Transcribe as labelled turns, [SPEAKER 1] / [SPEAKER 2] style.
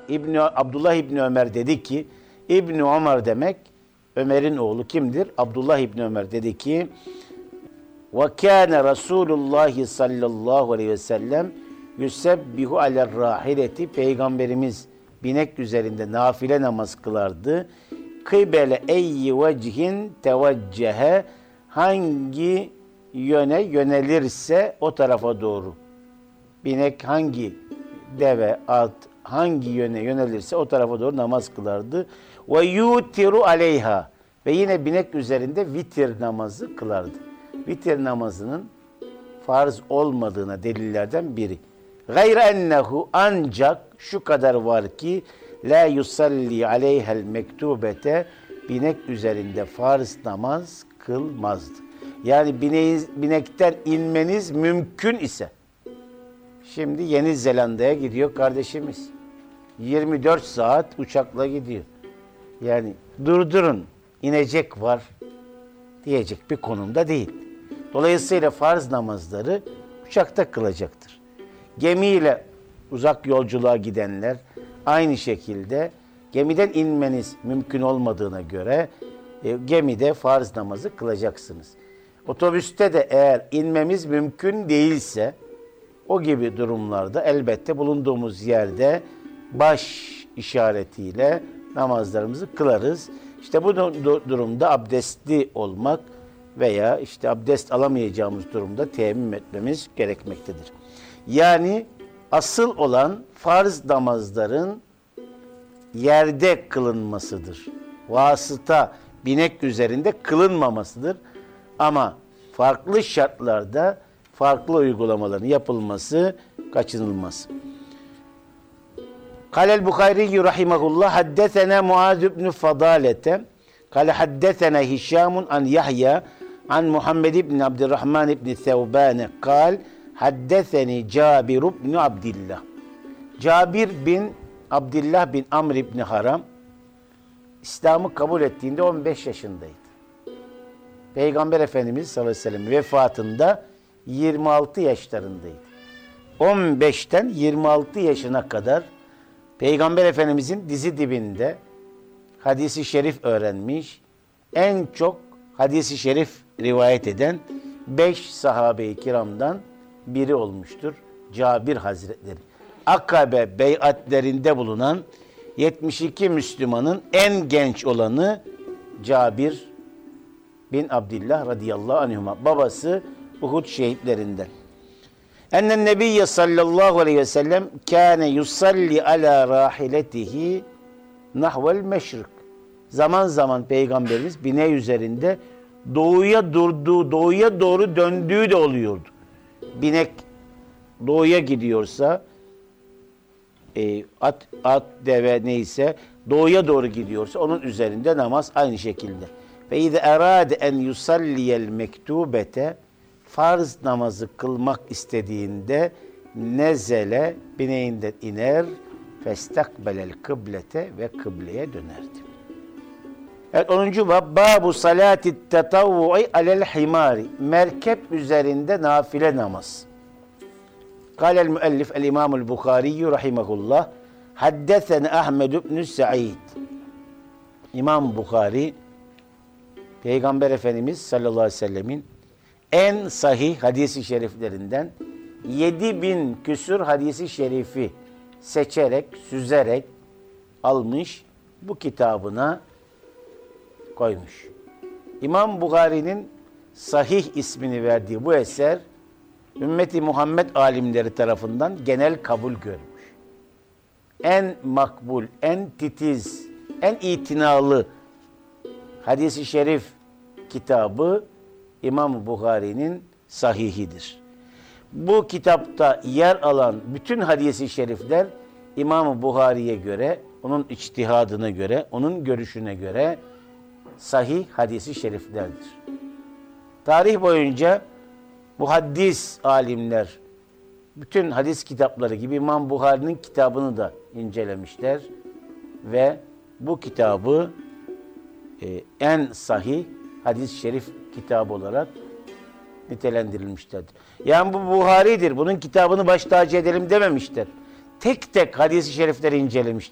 [SPEAKER 1] Abdullah İbni Ömer dedi ki, İbni Ömer demek Ömer'in oğlu kimdir? Abdullah İbni Ömer dedi ki, ve kâne Resulullah sallallahu aleyhi ve sellem yusebbihu aler rahileti, Peygamberimiz binek üzerinde nafile namaz kılardı. Kıbele eyyi vecihin teveccehe, hangi yöne yönelirse o tarafa doğru. Binek hangi deve, at hangi yöne yönelirse o tarafa doğru namaz kılardı. Ve yutiru aleyha, ve yine binek üzerinde vitir namazı kılardı. Vitir namazının farz olmadığına delillerden biri. Gayre ennehu, ancak şu kadar var ki la yusalli aleyhel mektubete, binek üzerinde farz namaz kılmazdı. Yani binekten inmeniz mümkün ise, şimdi Yeni Zelanda'ya gidiyor kardeşimiz. 24 saat uçakla gidiyor. Yani durdurun, inecek var diyecek bir konumda değil. Dolayısıyla farz namazları uçakta kılacaktır. Gemiyle uzak yolculuğa gidenler aynı şekilde gemiden inmeniz mümkün olmadığına göre gemide farz namazı kılacaksınız. Otobüste de eğer inmemiz mümkün değilse o gibi durumlarda elbette bulunduğumuz yerde baş işaretiyle namazlarımızı kılarız. İşte bu durumda abdestli olmak veya işte abdest alamayacağımız durumda teyemmüm etmemiz gerekmektedir. Yani asıl olan farz namazların yerde kılınmasıdır. Vasıta, binek üzerinde kılınmamasıdır. Ama farklı şartlarda farklı uygulamaların yapılması kaçınılmaz. Kâlel Bukhari rahimahullah haddesena Muaz ibn Fadalete kâle haddesena Hişamun an Yahya an Muhammed ibn Abdurrahman ibn Thevbane kâl haddeseni Cabir ibn Abdillah. Cabir bin Abdillah bin Amr ibn Haram İslam'ı kabul ettiğinde 15 yaşındaydı. Peygamber Efendimiz sallallahu aleyhi ve sellem vefatında 26 yaşlarındaydı. 15'ten 26 yaşına kadar Peygamber Efendimizin dizi dibinde hadisi şerif öğrenmiş, en çok hadisi şerif rivayet eden 5 sahabe-i kiramdan biri olmuştur Cabir Hazretleri. Akabe beyatlerinde bulunan 72 Müslümanın en genç olanı Cabir bin Abdillah radıyallahu anhuma. Babası Uhud şehitlerinden. Ennen Nebiyye sallallahu aleyhi ve sellem kâne yusalli ala rahiletihi nahvel meşrik. Zaman zaman Peygamberimiz bineği üzerinde doğuya doğru döndüğü de oluyordu. Binek doğuya gidiyorsa, at, deve neyse doğuya doğru gidiyorsa onun üzerinde namaz aynı şekilde. Ve izâ erâde en yusalliyel mektubete, farz namazı kılmak istediğinde nezele, bineğinden iner, festakbelel kıblete, ve kıbleye dönerdi. Evet, 10. bab babu salati tetavvu'i alel himari, merkep üzerinde nafile namaz. Kâlel müellif el İmamul Bukhari rahimahullah haddesene Ahmed ibn Sa'id. İmam Bukhari Peygamber Efendimiz sallallahu aleyhi ve sellemin en sahih hadisi şeriflerinden 7000 küsur hadisi şerifi seçerek, süzerek almış, bu kitabına koymuş. İmam Bukhari'nin sahih ismini verdiği bu eser ümmeti Muhammed alimleri tarafından genel kabul görmüş. En makbul, en titiz, en itinalı hadis-i şerif kitabı İmam Bukhari'nin sahihidir. Bu kitapta yer alan bütün hadis-i şerifler İmam Bukhari'ye göre, onun içtihadına göre, onun görüşüne göre sahih hadis-i şeriflerdir. Tarih boyunca muhaddis alimler bütün hadis kitapları gibi İmam Bukhari'nin kitabını da incelemişler ve bu kitabı en sahih hadis-i şerif kitabı olarak nitelendirilmişlerdir. Yani bu Buhari'dir, bunun kitabını baş tacı edelim dememişler. Tek tek hadis-i şerifleri incelemişler.